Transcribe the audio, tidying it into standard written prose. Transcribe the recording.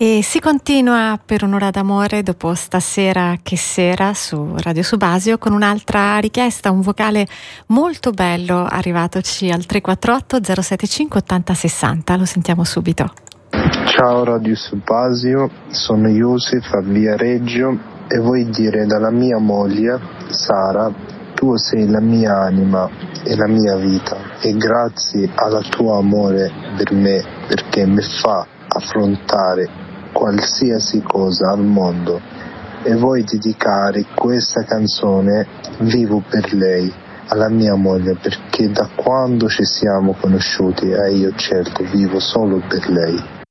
E si continua per un'ora d'amore dopo Stasera che sera su Radio Subasio con un'altra richiesta, un vocale molto bello arrivatoci al 348 075 80 60. Lo sentiamo subito. Ciao Radio Subasio, sono Yusuf a Via Reggio e vuoi dire dalla mia moglie Sara: tu sei la mia anima e la mia vita, e grazie al tuo amore per me, perché mi fa affrontare qualsiasi cosa al mondo, e voglio dedicare questa canzone Vivo per lei, alla mia moglie, perché da quando ci siamo conosciuti io certo vivo solo per lei.